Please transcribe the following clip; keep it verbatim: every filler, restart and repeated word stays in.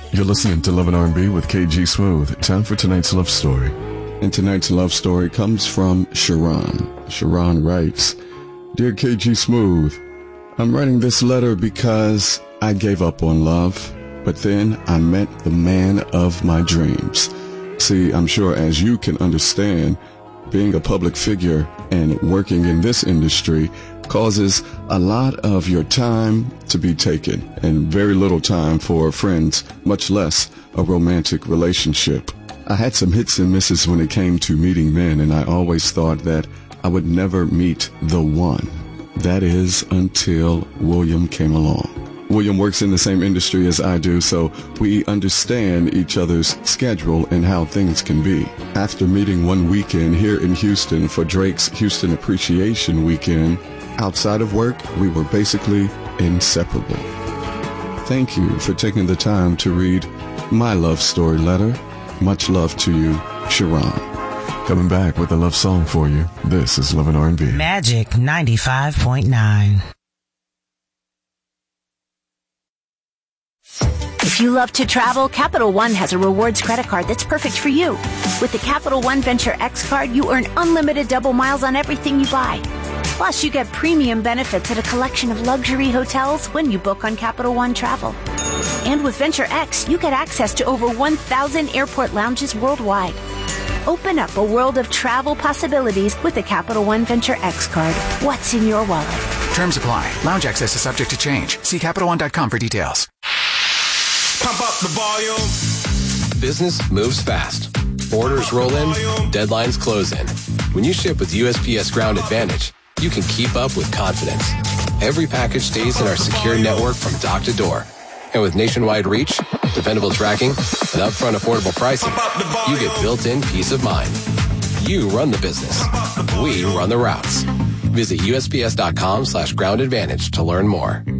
You're listening to Love and R and B with K G Smooth. Time for tonight's love story. And tonight's love story comes from Sharon. Sharon writes, Dear K G Smooth, I'm writing this letter because I gave up on love, but then I met the man of my dreams. See, I'm sure as you can understand, being a public figure and working in this industry causes a lot of your time to be taken and very little time for friends, much less a romantic relationship. I had some hits and misses when it came to meeting men, and I always thought that I would never meet the one. That is until William came along. William works in the same industry as I do, so we understand each other's schedule and how things can be. After meeting one weekend here in Houston for Drake's Houston Appreciation Weekend, outside of work, we were basically inseparable. Thank you for taking the time to read my love story letter. Much love to you, Sharon. Coming back with a love song for you. This is Love and R and B. Magic ninety-five point nine. If you love to travel, Capital One has a rewards credit card that's perfect for you. With the Capital One Venture X card, you earn unlimited double miles on everything you buy. Plus, you get premium benefits at a collection of luxury hotels when you book on Capital One Travel. And with Venture X, you get access to over one thousand airport lounges worldwide. Open up a world of travel possibilities with the Capital One Venture X card. What's in your wallet? Terms apply. Lounge access is subject to change. See Capital One dot com for details. Pump up the volume. Business moves fast. Orders roll in, deadlines close in. When you ship with U S P S Ground Advantage, you can keep up with confidence. Every package stays in our secure network from dock to door. And with nationwide reach, dependable tracking, and upfront affordable pricing, you get built-in peace of mind. You run the business. We run the routes. Visit U S P S dot com slash ground advantage to learn more.